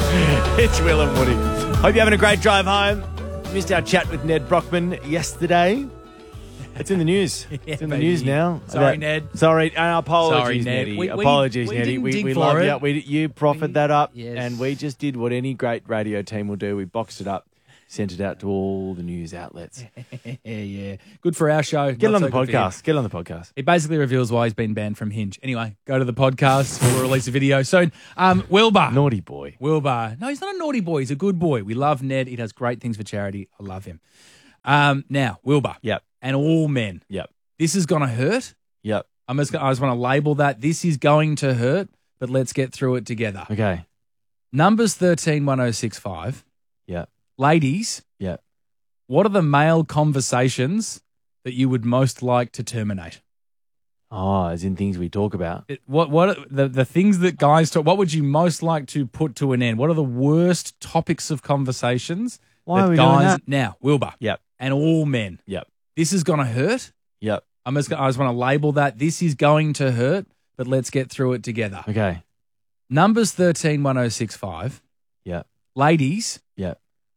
It's Will and Woody. Hope you're having a great drive home. Missed our chat with Ned Brockman yesterday. It's in the news. It's in the news now. Sorry, Ned. Sorry. Apologies, Sorry, Ned. Neddy. We Apologies, Neddy. didn't dig We for love it. you. You proffered that up, yes. and we just did what any great radio team will do. We boxed it up, sent it out to all the news outlets. Yeah. Good for our show. Get it on Not the so good for him. podcast. Get it on the podcast. It basically reveals why he's been banned from Hinge. Anyway, go to the podcast. We'll release a video soon. Wilbur. Naughty boy. Wilbur. No, he's not a naughty boy. He's a good boy. We love Ned. He does great things for charity. I love him. Now, Wilbur. Yep. And all men. Yep. This is going to hurt. Yep. I just want to label that. This is going to hurt, but let's get through it together. Okay. Numbers 131065. Yep. Ladies, Yep. what are the male conversations that you would most like to terminate? Oh, as in things we talk about. What the things that guys talk? What would you most like to put to an end? What are the worst topics of conversations? Why that are we doing guys that? now, Wilbur? Yep. And all men. Yep. This is going to hurt. Yep. I just want to label that. This is going to hurt, but let's get through it together. Okay. Numbers 131065. Yep. Ladies,